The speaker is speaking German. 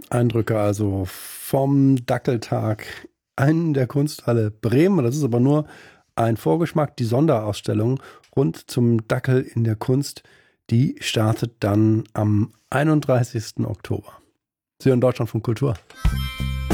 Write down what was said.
Eindrücke also vom Dackeltag in der Kunsthalle Bremen. Das ist aber nur ein Vorgeschmack. Die Sonderausstellung rund zum Dackel in der Kunst, die startet dann am 31. Oktober. Sie hören Deutschlandfunk Kultur.